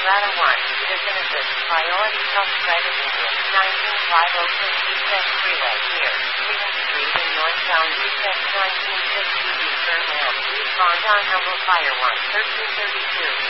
Strata 1, Definitive, Priority Health Credit Union, 19506 East Freeway, near Freedom Street in Northtown, East 1960 Eastern and East Bond on Humble Fire 1, 1332.